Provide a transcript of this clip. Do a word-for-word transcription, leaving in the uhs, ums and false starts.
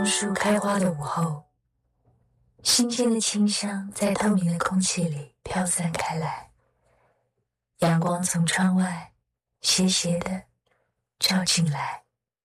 树开花的午后，新鲜的清香在透明的空气里飘散开来，阳光从窗外斜斜地照进来。